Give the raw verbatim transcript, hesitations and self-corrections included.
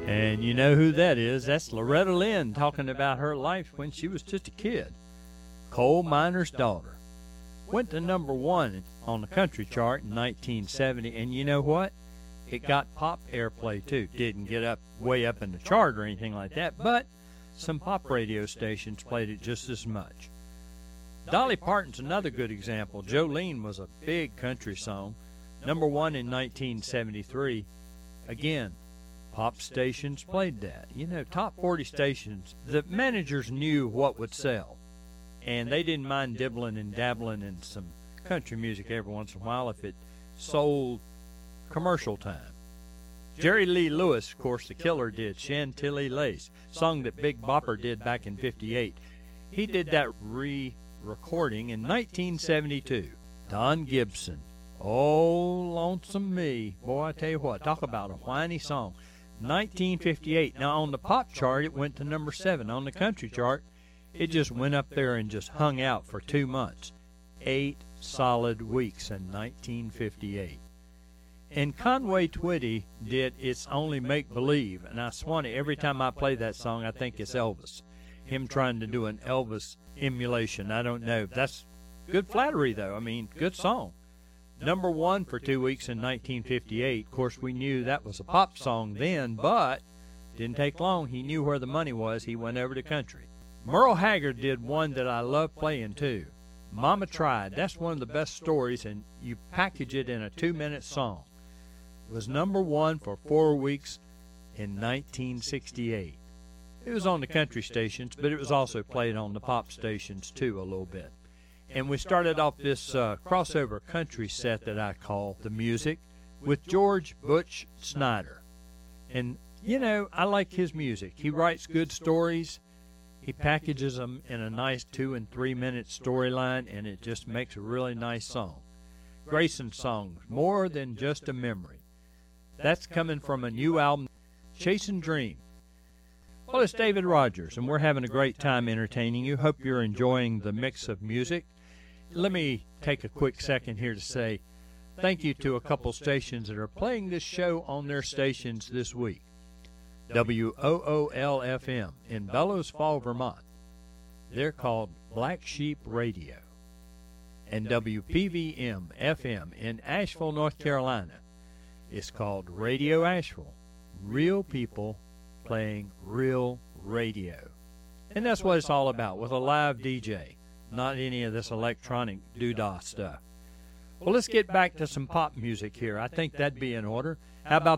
And you know who that is. That's Loretta Lynn talking about her life when she was just a kid. Coal Miner's Daughter. Went to number one on the country chart in nineteen seventy, and you know what? It got pop airplay, too. Didn't get up way up in the chart or anything like that, but some pop radio stations played it just as much. Dolly Parton's another good example. Jolene was a big country song. Number one in nineteen seventy-three. Again, pop stations played that. You know, top forty stations, the managers knew what would sell, and they didn't mind dibbling and dabbling in some country music every once in a while if it sold commercial time. Jerry Lee Lewis, of course, the Killer did Chantilly Lace, song that Big Bopper did back in fifty-eight. He did that re-recording in nineteen seventy-two. Don Gibson, Oh, Lonesome Me. Boy, I tell you what, talk about a whiny song. nineteen fifty-eight. Now, on the pop chart, it went to number seven. On the country chart, it just went up there and just hung out for two months. Eight solid weeks in nineteen fifty-eight. And Conway Twitty did It's Only Make Believe, and I swan it, every time I play that song, I think it's Elvis. Him trying to do an Elvis emulation. I don't know. That's good flattery, though. I mean, good song. Number one for two weeks in nineteen fifty-eight. Of course, we knew that was a pop song then, but didn't take long. He knew where the money was. He went over to country. Merle Haggard did one that I love playing, too. Mama Tried. That's one of the best stories, and you package it in a two-minute song. It was number one for four weeks in nineteen sixty-eight. It was on the country stations, but it was also played on the pop stations, too, a little bit. And we started off this uh, crossover country set that I call The Music with George Butch Snyder. And, you know, I like his music. He writes good stories. He packages them in a nice two- and three-minute storyline, and it just makes a really nice song. Grayson Songs, More Than Just a Memory. That's coming from a new album, Chasing Dream. Well, it's David Rogers, and we're having a great time entertaining you. Hope you're enjoying the mix of music. Let me take a quick second here to say thank you to a couple stations that are playing this show on their stations this week. W O O L F M in Bellows Fall, Vermont. They're called Black Sheep Radio. And W P V M F M in Asheville, North Carolina. It's called Radio Asheville. Real people playing real radio. And that's what it's all about, with a live D J. Not any of this electronic doodah stuff. Well, let's get back to some pop music here. I think that'd be in order. How about